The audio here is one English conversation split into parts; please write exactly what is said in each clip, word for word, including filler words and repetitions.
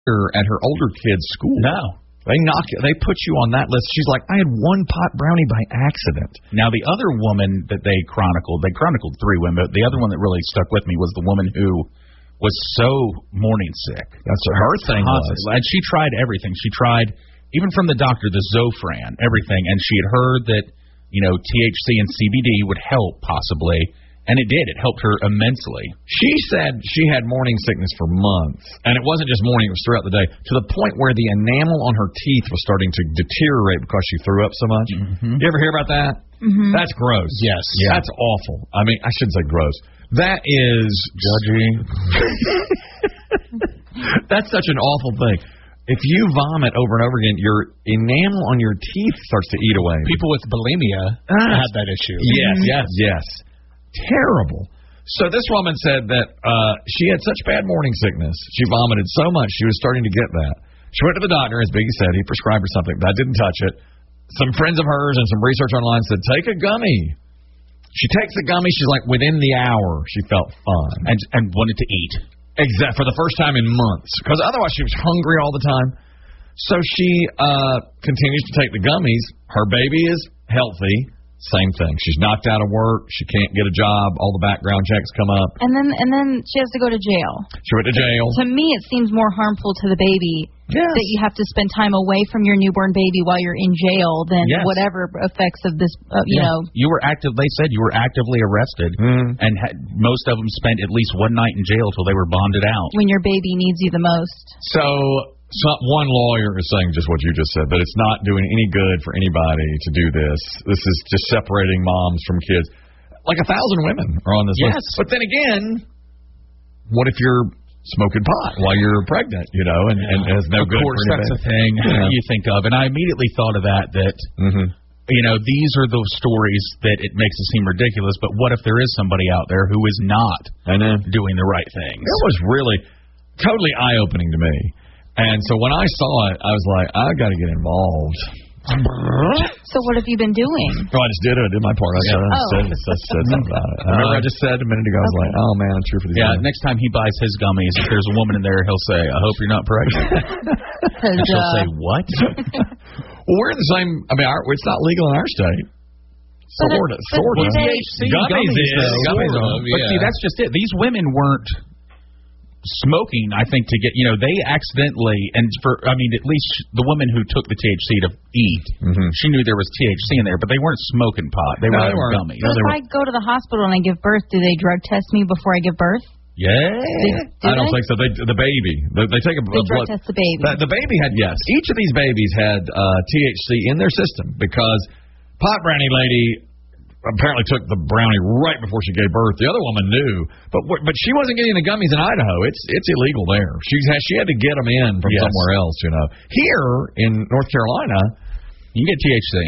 doctor at her older kid's school. No. They knock they put you on that list. She's like, I had one pot brownie by accident. Now, the other woman that they chronicled, they chronicled three women, but the other one that really stuck with me was the woman who was so morning sick. That's what her thing was. And she tried everything. She tried, even from the doctor, the Zofran, everything. And she had heard that, you know, T H C and C B D would help possibly. And it did. It helped her immensely. She said she had morning sickness for months. And it wasn't just morning, it was throughout the day, to the point where the enamel on her teeth was starting to deteriorate because she threw up so much. Mm-hmm. You ever hear about that? Mm-hmm. That's gross. Yes. Yeah. That's awful. I mean, I shouldn't say gross. That is... Judgy. That's such an awful thing. If you vomit over and over again, your enamel on your teeth starts to eat away. People with bulimia ah. have that issue. Yes, yes, yes. Terrible. So this woman said that uh, she had such bad morning sickness. She vomited so much, she was starting to get that. She went to the doctor, as Biggie said. He prescribed her something, but I didn't touch it. Some friends of hers and some research online said, take a gummy. She takes the gummy. She's like, within the hour, she felt fine. And, and wanted to eat. Exactly. For the first time in months. Because otherwise she was hungry all the time. So she uh, continues to take the gummies. Her baby is healthy. Same thing. She's knocked out of work. She can't get a job. All the background checks come up. And then and then she has to go to jail. She went to jail. To me, it seems more harmful to the baby yes. that you have to spend time away from your newborn baby while you're in jail than yes. whatever effects of this, uh, you yeah. know. You were active. They said you were actively arrested, mm. and had, most of them spent at least one night in jail till they were bonded out. When your baby needs you the most. So... Some, one lawyer is saying just what you just said, that it's not doing any good for anybody to do this. This is just separating moms from kids. Like a thousand women are on this yes. list. But then again, what if you're smoking pot while you're pregnant, you know, and, and has no of good course, for that's anybody? the thing yeah. you think of. And I immediately thought of that, that, mm-hmm. you know, these are those stories that it makes it seem ridiculous, but what if there is somebody out there who is not I know. doing the right things? It was really totally eye-opening to me. And so when I saw it, I was like, I got to get involved. So what have you been doing? Oh, I just did it. I did my part. I said, oh. said, said, said something about it. I remember I just said a minute ago, I was okay. like, oh, man, I'm true for these Yeah, guys. next time he buys his gummies, if there's a woman in there, he'll say, I hope you're not pregnant. And she'll uh, say, what? Well, we're in the same, I mean, our, it's not legal in our state. Sort of. Sort of. They, Gummies is. Gummies are. But see, that's just it. These women weren't smoking, I think, to get, you know, they accidentally, and for, I mean, at least the woman who took the T H C to eat, mm-hmm. she knew there was T H C in there, but they weren't smoking pot. They no, were they gummies. But no, if I go to the hospital and I give birth, do they drug test me before I give birth? Yeah. Do, do I don't they? think so. They, the baby, they, they take a, They a drug blood. test the baby. The, the baby had, yes. Each of these babies had uh, T H C in their system because pot brownie lady apparently took the brownie right before she gave birth. The other woman knew, but but she wasn't getting the gummies in Idaho. It's it's illegal there. She has she had to get them in from yes. somewhere else. You know, here in North Carolina, you can get T H C.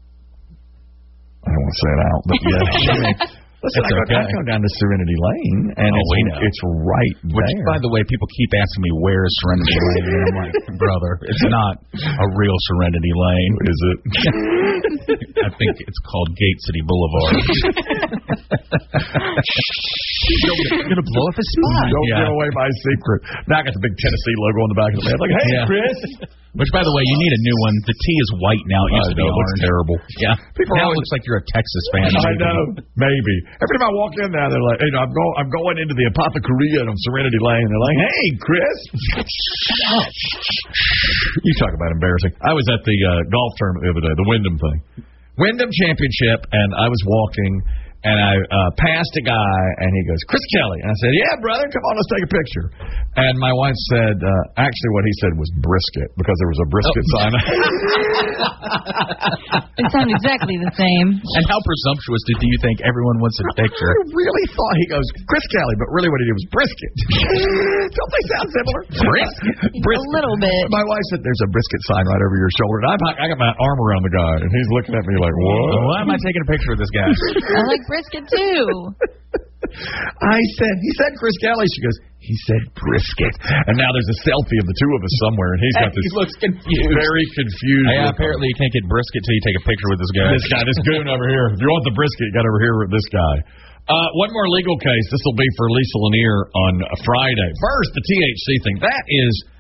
I don't want to say it out, but yeah. Listen, I, okay. go, I go down to Serenity Lane, and oh, it's, we know. it's right Which, there. by the way, people keep asking me, where is Serenity Lane? And I'm like, brother, it's not a real Serenity Lane. Is it? I think it's called Gate City Boulevard. I'm going to blow up his spot. Don't yeah. give away my secret. Now I got the big Tennessee logo on the back of the head. Like, hey, yeah. Chris. Which, by the way, you need a new one. The T is white now. It used I to be know, it looks orange. terrible. Yeah. People now always, it looks like you're a Texas fan. I know. Maybe. Every time I walk in there, they're like, hey, I'm, go, I'm going into the Apothecaria on Serenity Lane. They're like, hey, Chris. You talk about embarrassing. I was at the uh, golf tournament the other day, the Wyndham thing. Wyndham Championship, and I was walking, and I uh, passed a guy, and he goes, Chris Kelly. And I said, yeah, brother, come on, let's take a picture. And my wife said, uh, actually what he said was brisket, because there was a brisket oh. sign. It sounds exactly the same. And how presumptuous do you think everyone wants a picture? I really thought he goes, Chris Kelly, but really what he did was brisket. Don't they sound similar? Brisket. brisket. A little bit. My wife said, there's a brisket sign right over your shoulder. And I'm, I got my arm around the guy, and he's looking at me like, what? Why am I taking a picture of this guy? I like brisket too. I said, he said Chris Kelly. She goes, he said brisket. And now there's a selfie of the two of us somewhere, and he's got this he looks confused. very confused. Yeah, apparently you can't get brisket till you take a picture with this guy. This guy, this goon over here. If you want the brisket, you got over here with this guy. Uh, one more legal case. This will be for Lisa Lanier on Friday. First, the T H C thing. That is